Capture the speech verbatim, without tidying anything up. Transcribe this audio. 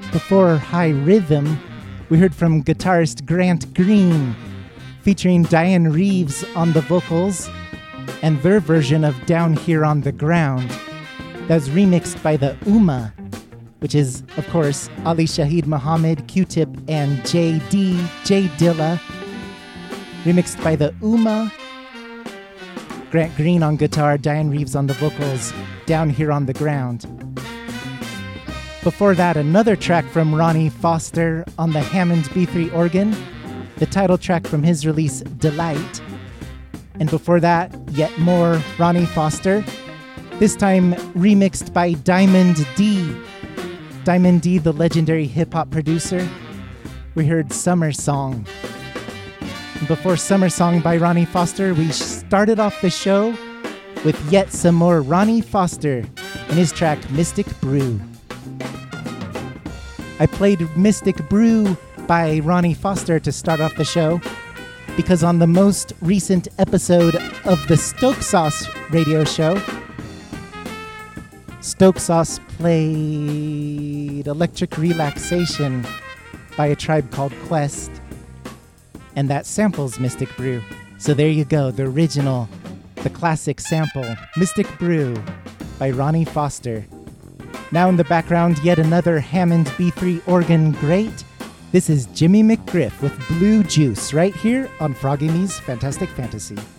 Before High Rhythm, we heard from guitarist Grant Green, featuring Diane Reeves on the vocals, and their version of Down Here on the Ground. That was remixed by the Ummah, which is, of course, Ali Shaheed Muhammad, Q-Tip, and J D, J Dilla. Remixed by the Ummah. Grant Green on guitar, Diane Reeves on the vocals, Down Here on the Ground. Before that, another track from Ronnie Foster on the Hammond B three organ, the title track from his release, Delight. And before that, yet more Ronnie Foster, this time remixed by Diamond D. Diamond D, the legendary hip-hop producer. We heard Summer Song. Before Summer Song by Ronnie Foster, we started off the show with yet some more Ronnie Foster and his track Mystic Brew. I played Mystic Brew by Ronnie Foster to start off the show because on the most recent episode of the Stoke Sauce radio show, Stoke Sauce played Electric Relaxation by A Tribe Called Quest. And that samples Mystic Brew. So there you go, the original, the classic sample, Mystic Brew by Ronnie Foster. Now in the background, yet another Hammond B three organ great. This is Jimmy McGriff with Blue Juice right here on Froggy Me's Fantastic Fantasy.